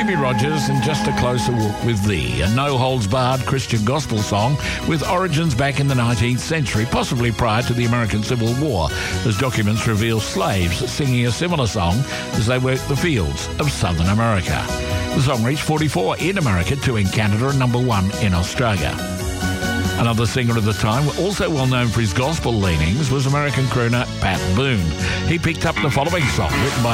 Phoebe Rogers and Just a Closer Walk with Thee, a no-holds-barred Christian gospel song with origins back in the 19th century, possibly prior to the American Civil War, as documents reveal slaves singing a similar song as they worked the fields of Southern America. The song reached 44 in America, 2 in Canada, and number 1 in Australia. Another singer of the time, also well known for his gospel leanings, was American crooner Pat Boone. He picked up the following song, written by